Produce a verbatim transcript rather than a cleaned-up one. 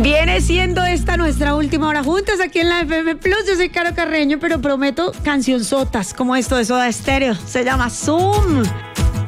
Viene siendo esta nuestra última hora juntas aquí en la F M Plus. Yo soy Caro Carreño, pero prometo cancionzotas como esto de Soda Stereo. Se llama Zoom.